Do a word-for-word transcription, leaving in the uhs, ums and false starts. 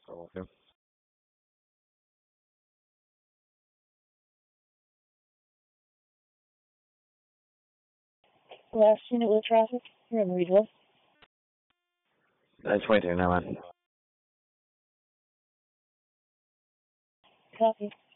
Okay. Last unit with traffic. You're in Reedville. nine twenty-two now, man. Copy.